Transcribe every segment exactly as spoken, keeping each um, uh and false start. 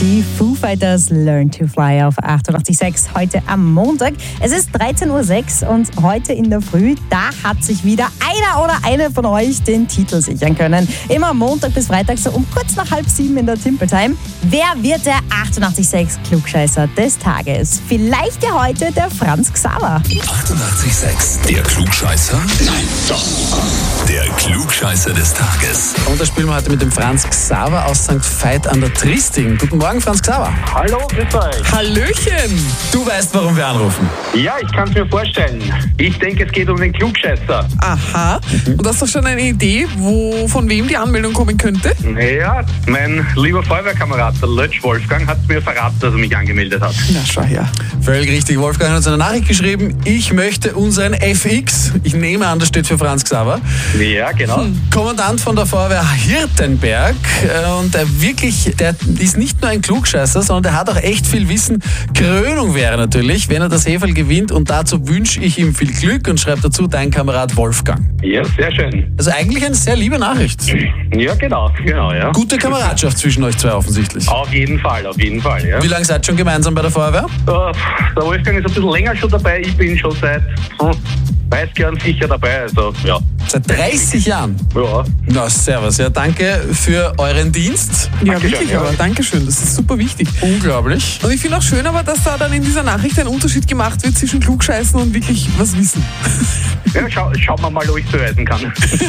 Die Foo Fighters Learn to Fly auf achtundachtzig Komma sechs heute am Montag. Es ist dreizehn Uhr sechs und heute in der Früh, da hat sich wieder einer oder eine von euch den Titel sichern können. Immer Montag bis Freitag so um kurz nach halb sieben in der Timple Time. Wer wird der achtundachtzig Komma sechs Klugscheißer des Tages? Vielleicht ja heute der Franz Xaver. achtundachtzig Komma sechs, der Klugscheißer? Nein, doch. Der Klugscheißer des Tages. Und da spielen wir heute mit dem Franz Xaver aus Sankt Veit an der Tristing. Guten Morgen, Franz Xaver. Hallo, grüß euch. Hallöchen. Du weißt, warum wir anrufen. Ja, ich kann es mir vorstellen. Ich denke, es geht um den Klugscheißer. Aha. Und hast du schon eine Idee, wo, von wem die Anmeldung kommen könnte? Ja, mein lieber Feuerwehrkamerad, der Lötsch Wolfgang, hat mir verraten, dass er mich angemeldet hat. Na, schau her. Völlig richtig. Wolfgang hat uns eine Nachricht geschrieben. Ich möchte unseren F X, ich nehme an, das steht für Franz Xaver, Ja, genau. Hm. Kommandant von der Feuerwehr Hirtenberg. Und der wirklich, der ist nicht nur ein Klugscheißer, sondern der hat auch echt viel Wissen. Krönung wäre natürlich, wenn er das Heferl gewinnt. Und dazu wünsche ich ihm viel Glück und schreibe dazu, dein Kamerad Wolfgang. Ja, sehr schön. Also eigentlich eine sehr liebe Nachricht. Ja, genau, genau, ja. Gute Kameradschaft zwischen euch zwei offensichtlich. Auf jeden Fall, auf jeden Fall, ja. Wie lange seid ihr schon gemeinsam bei der Feuerwehr? Äh, Der Wolfgang ist ein bisschen länger schon dabei, ich bin schon seit hm, dreißig Jahren sicher dabei, also ja. Seit dreißig Jahren? Ja. Na, servus. Ja, danke für euren Dienst. Ja, Dankeschön, wirklich, ja. aber Dankeschön. Das ist super wichtig. Unglaublich. Und ich finde auch schön, aber dass da dann in dieser Nachricht ein Unterschied gemacht wird zwischen Klugscheißen und wirklich was wissen. Ja, schau, schauen wir mal, ob ich es beweisen kann.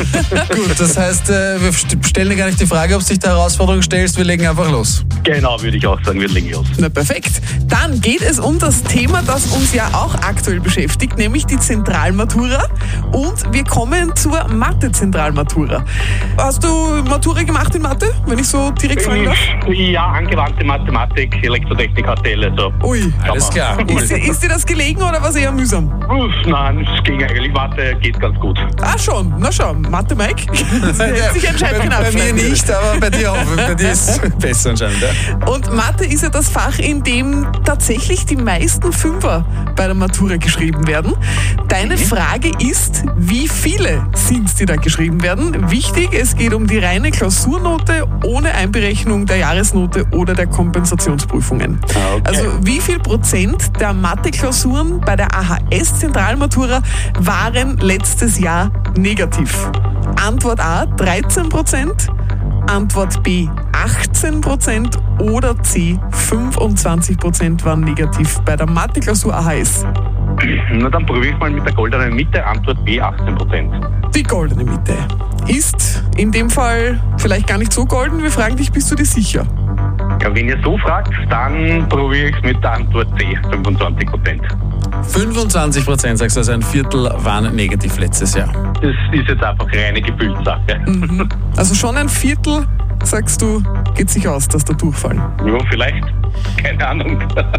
Gut, das heißt, äh, wir st- stellen dir gar nicht die Frage, ob du dich der Herausforderung stellst. Wir legen einfach los. Genau, würde ich auch sagen, wir legen los. Na, perfekt. Dann geht es um das Thema, das uns ja auch aktuell beschäftigt, nämlich die Zentralmatura. Und wir kommen zur Mathe-Zentralmatura. Hast du Matura gemacht in Mathe, wenn ich so direkt fragen darf? Ja, angewandte Mathematik, Elektrotechnik, H T L, so. Ui. Alles klar. Ist, dir- ist dir das gelegen oder war es eher mühsam? Uff, nein, es ging eigentlich. Mathe geht ganz gut. Ah, schon. Na schau, Mathe, Mike. Das hätte sich anscheinend bei, bei mir abschneiden. nicht, aber bei dir auch. Bei dir ist es besser anscheinend. Ja? Und Mathe ist ja das Fach, in dem tatsächlich die meisten Fünfer bei der Matura geschrieben werden. Deine Frage ist, wie viele sind es, die da geschrieben werden? Wichtig, es geht um die reine Klausurnote ohne Einberechnung der Jahresnote oder der Kompensationsprüfungen. Okay. Also wie viel Prozent der Mathe-Klausuren bei der A H S-Zentralmatura waren letztes Jahr negativ? Antwort A, dreizehn Prozent. Antwort B, achtzehn Prozent oder C, fünfundzwanzig Prozent waren negativ bei der Mathe-Klausur A H S. Na, dann probiere ich mal mit der goldenen Mitte. Antwort B, achtzehn Prozent. Die goldene Mitte ist in dem Fall vielleicht gar nicht so golden. Wir fragen dich, bist du dir sicher? Ja, wenn ihr so fragt, dann probiere ich es mit der Antwort C, fünfundzwanzig Prozent. fünfundzwanzig Prozent, sagst du, also ein Viertel waren negativ letztes Jahr. Das ist jetzt einfach reine Gefühlssache. Mhm. Also schon ein Viertel, sagst du, geht sich aus, dass da durchfallen. Ja, vielleicht. Keine Ahnung.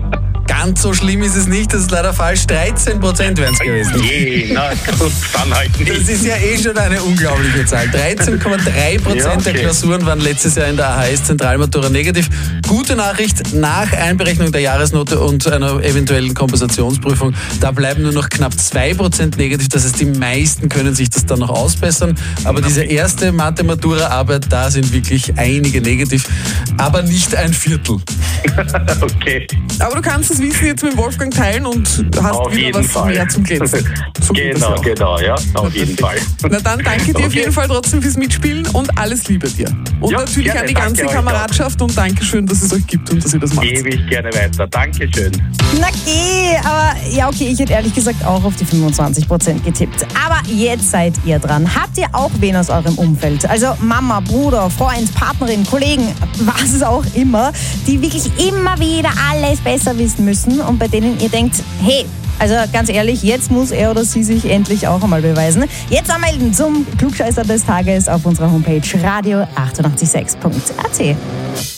Ganz so schlimm ist es nicht, das ist leider falsch. dreizehn Prozent wären es gewesen. Je, na gut, dann halt Das nicht. ist ja eh schon eine unglaubliche Zahl. dreizehn Komma drei Prozent Ja, okay. der Klausuren waren letztes Jahr in der A H S-Zentralmatura negativ. Gute Nachricht, nach Einberechnung der Jahresnote und einer eventuellen Kompensationsprüfung, da bleiben nur noch knapp zwei Prozent negativ. Das heißt, die meisten können sich das dann noch ausbessern. Aber diese erste Mathe-Matura-Arbeit, da sind wirklich einige negativ. Aber nicht ein Viertel. Okay. Aber du kannst das Wissen jetzt mit Wolfgang teilen und hast Auf wieder jeden was Fall. mehr zum Glänzen. So geht das ja Genau, auch. genau, ja. Auf jeden Fall. Na dann danke dir auf Okay. jeden Fall trotzdem fürs Mitspielen und alles Liebe dir. Und Ja, natürlich gerne, an die danke ganze euch Kameradschaft und Dankeschön, dass es euch gibt und dass ihr das macht. Gebe ich gerne weiter. Dankeschön. Na geh, aber ja okay, ich hätte ehrlich gesagt auch auf die fünfundzwanzig Prozent getippt. Aber jetzt seid ihr dran. Habt ihr auch wen aus eurem Umfeld? Also Mama, Bruder, Freund, Partnerin, Kollegen, was es auch immer, die wirklich immer wieder alles besser wissen müssen und bei denen ihr denkt, hey, also ganz ehrlich, jetzt muss er oder sie sich endlich auch einmal beweisen. Jetzt anmelden zum Klugscheißer des Tages auf unserer Homepage radio achtundachtzig Komma sechs Punkt a t.